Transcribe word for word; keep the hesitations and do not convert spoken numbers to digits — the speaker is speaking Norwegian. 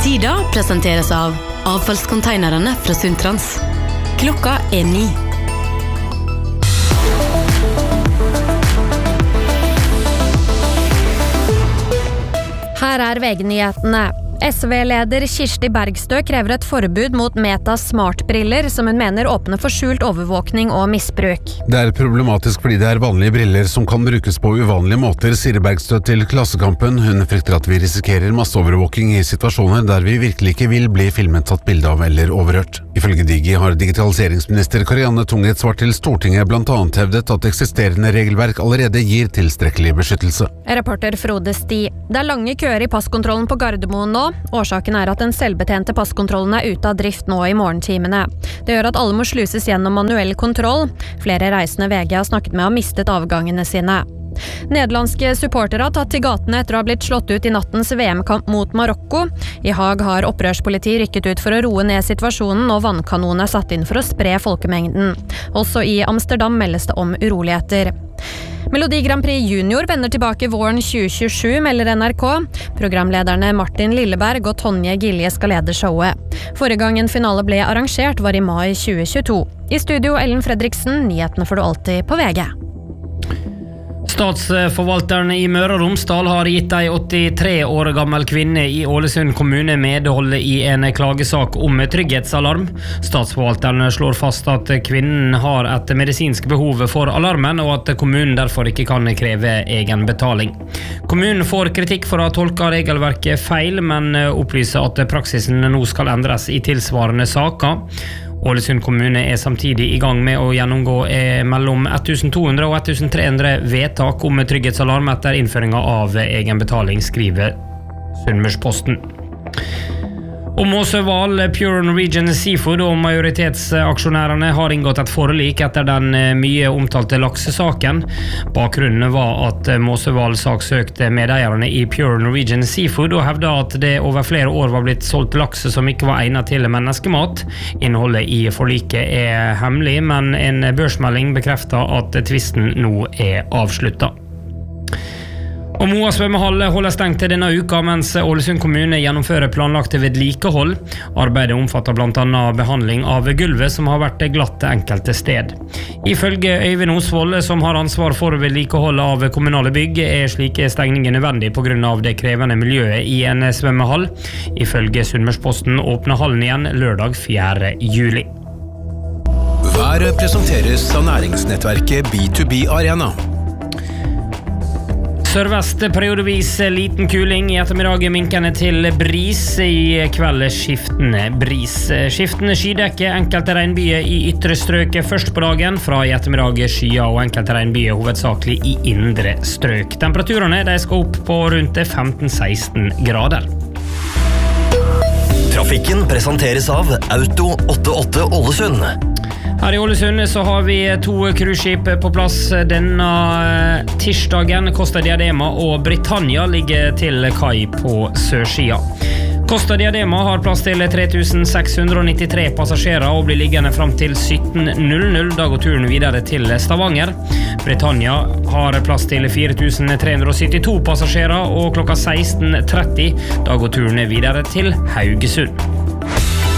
Sida presenteres av avfallskonteinerne fra Sundtrans. Klokka er ni. Her er V G-nyhetene. S V-leder Kirsti Bergstø krever et forbud mot Metas smartbriller, som hun mener åpner for skjult overvåkning og misbruk. Det er problematisk fordi det er vanlige briller som kan brukes på uvanlige måter, sier Bergstø til Klassekampen. Hun frykter at vi risikerer masseovervåking i situasjoner der vi virkelig ikke vil bli filmet, tatt bilde av eller overhørt. Ifølge Digi har digitaliseringsminister Karianne Tung i et svar til Stortinget blant annet hevdet at eksisterende regelverk allerede gir tilstrekkelig beskyttelse. Reporter Frode Sti. Det er lange køer i passkontrollen på Gardermoen nå. Årsaken er at den selvbetjente passkontrollen er ute av drift nå i morgentimene. Det gjør at alle må sluses gjennom manuell kontroll. Flere reisende V G har snakket med har mistet avgangene sine. Nederlandske supportere har tatt til gatene etter å ha blitt slått ut i nattens V M-kamp mot Marokko. I Haag har opprørspoliti rykket ut for å roe ned situasjonen, og vannkanonen er satt inn for å spre folkemengden. Også i Amsterdam meldes det om uroligheter. Melodi Grand Prix Junior vender tilbake våren tjue tjuesju, melder N R K. Programlederne Martin Lilleberg og Tonje Gilje skal lede showet. Forrige gang en finale ble arrangert var i mai tjue tjueto. I studio Ellen Fredriksen, nyhetene får du alltid på V G. Statsforvalteren i Møre og Romsdal har gitt ei åttitre år gammel kvinne i Ålesund kommune medhold i en klagesak om trygghetsalarm. Statsforvalteren slår fast at kvinnen har et medisinsk behov for alarmen, og at kommunen derfor ikke kan kreve egen betaling. Kommunen får kritikk for å ha tolket regelverket feil, men opplyser at praksisen nå skal endres i tilsvarende saker. Ålesund kommune er samtidig i gang med å gjennomgå eh, mellom to hundre og tre hundre vedtak om trygghetsalarm etter innføringen av egen betaling, skriver Sunnmørsposten. Og Måsøval, Pure Norwegian Seafood og majoritetsaksjonærene har inngått et forlik etter den mye omtalte laksesaken. Bakgrunnen var at Måsøval saksøkte medeierne i Pure Norwegian Seafood og hevda at det over flere år var blitt solgt lakse som ikke var egnet til menneskemat. Innholdet i forliket er hemmelig, men en børsmelding bekrefter at tvisten nå er avsluttet. Og Moa svømmehall holder stengt til denne uka, mens Ålesund kommune gjennomfører planlagte vedlikehold. Arbeidet omfatter blant annet behandling av gulvet som har vært glatt enkelte sted. Ifølge Øyvind Osvold, som har ansvar for vedlikehold av kommunale bygg, er slike stengninger nødvendig på grunn av det krevende miljøet i en svømmehall. Ifølge Sunnmørsposten åpner hallen igjen lørdag fjerde juli. Været presenteres av næringsnettverket B to B Arena. Sørvest periodevis liten kuling, i ettermiddag minkende til bris, i kveld skiftende bris. Skiftende skydekke, enkelte regnbyer i ytre strøk først på dagen, fra i ettermiddag skyer og enkelte regnbyer hovedsakelig i indre strøk. Temperaturene de skal opp på rundt femten til seksten grader. Trafikken presenteres av Auto åttiåtte Ålesund. Her i Ålesund så har vi to cruiseskip på plass denne tirsdagen. Costa Diadema og Britannia ligger til kai på sørsida. Costa Diadema har plass til tre tusen seks hundre nittitre passasjerer og blir liggende frem til sytten null null. Da går turen videre til Stavanger. Britannia har plass til fire tusen tre hundre syttito passasjerer og klokka seksten tretti. Da går turen videre til Haugesund.